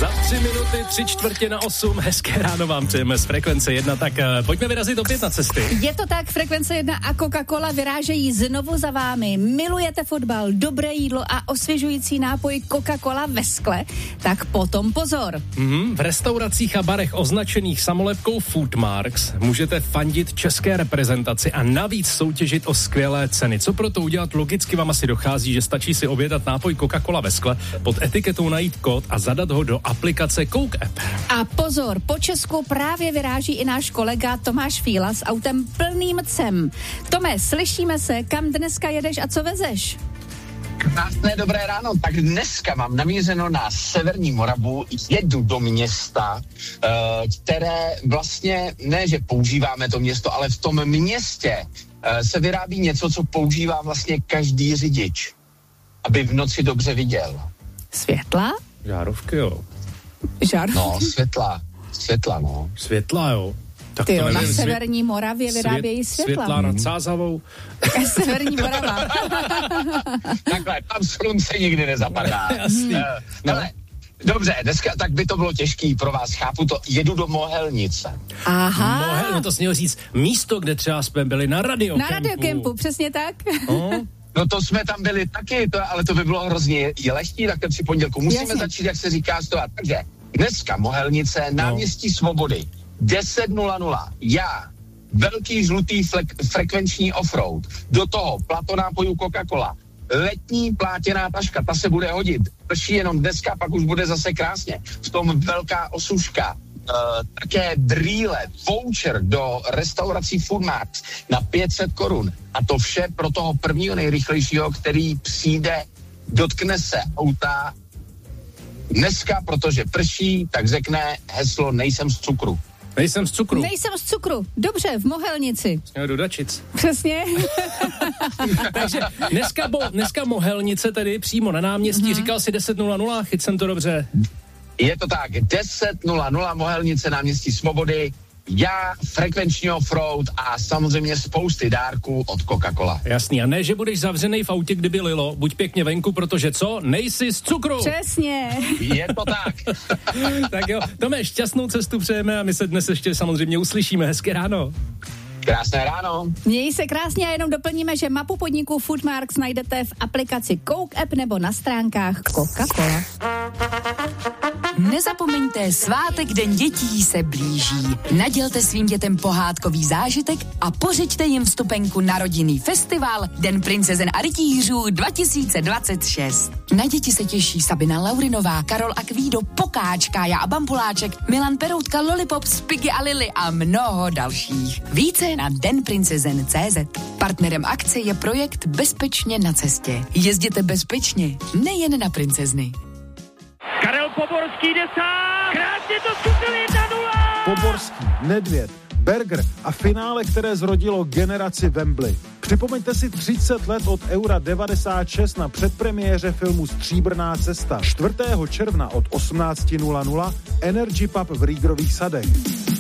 Za 3 minuty 7:45. Hezké ráno vám přejeme z Frekvence 1, tak pojďme vyrazit opět na cesty. Je to tak, Frekvence 1 a Coca-Cola vyrážejí znovu za vámi. Milujete fotbal, dobré jídlo a osvěžující nápoj Coca-Cola ve skle? Tak potom pozor. V restauracích a barech označených samolepkou Foodmarks můžete fandit české reprezentaci a navíc soutěžit o skvělé ceny. Co pro to udělat? Logicky vám asi dochází, že stačí si objednat nápoj Coca-Cola ve skle, pod etiketou najít kód a zadat ho do aplikace Coke App. A pozor, po Česku právě vyráží i náš kolega Tomáš Fíla s autem plným cem. Tome, slyšíme se, kam dneska jedeš a co vezeš? Krásné dobré ráno, tak dneska mám namířeno na severní Moravu, jedu do města, které vlastně, ne že používáme to město, ale v tom městě se vyrábí něco, co používá vlastně každý řidič, aby v noci dobře viděl. Světla? Žárovky, jo. No, světla, no. Světla, jo. Tak ty jo, na severní Moravě vyrábějí světla. Světla nad Sázavou. Severní Morava. Takhle, tam slunce nikdy nezapadá. Jasný. Ale dobře, dneska tak by to bylo těžký pro vás, chápu to, jedu do Mohelnice. Aha. No to směl říct místo, kde třeba jsme byli na radiokempu. Na radiokempu, přesně tak. No to jsme tam byli taky, ale to by bylo hrozně lehký, tak při pondělku musíme začít, jak se říká, stovat. Takže dneska Mohelnice, náměstí Svobody, 10:00. Já, velký žlutý frekvenční offroad, do toho plato nápojů Coca-Cola, letní plátěná taška, ta se bude hodit, prší jenom dneska, pak už bude zase krásně, v tom velká osuška, také brýle, voucher do restaurací Foodmarks na 500 korun. A to vše pro toho prvního nejrychlejšího, který přijde, dotkne se auta dneska, protože prší, tak řekne heslo nejsem z cukru. Nejsem z cukru. Nejsem z cukru. Dobře, v Mohelnici. Směl do Dačic. Přesně. Takže dneska Mohelnice tedy přímo na náměstí, říkal si 10:00, chyt jsem to dobře. Je to tak, 10:00 Mohelnice, náměstí Svobody, já, frekvenční offroad a samozřejmě spousty dárků od Coca-Cola. Jasný, a ne, že budeš zavřenej v autě, kdyby lilo, buď pěkně venku, protože co? Nejsi z cukru. Přesně. Je to tak. Tak jo, Tome, šťastnou cestu přejeme a my se dnes ještě samozřejmě uslyšíme. Hezké ráno. Krásné ráno. Měj se krásně a jenom doplníme, že mapu podniku Foodmarks najdete v aplikaci Coke App nebo na stránkách Coca-Cola. Nezapomeňte, svátek Den dětí se blíží. Nadělte svým dětem pohádkový zážitek a pořiďte jim vstupenku na rodinný festival Den princezen a rytířů 2026. Na děti se těší Sabina Laurinová, Karol Akvído, Pokáč, Kája a Bambuláček, Milan Peroutka, Lollipops, Piggy a Lily a mnoho dalších. Více na denprincezen.cz. Partnerem akce je projekt Bezpečně na cestě. Jezděte bezpečně, nejen na princezny. Karel Poborský jde sám. Krásně to zkusil 1-0. Poborský, Nedvěd, Berger a finále, které zrodilo generaci Wembley. Připomeňte si 30 let od Eura 96 na předpremiéře filmu Stříbrná cesta. 4. června od 18:00 Energy Pub v Rýgrových sadech.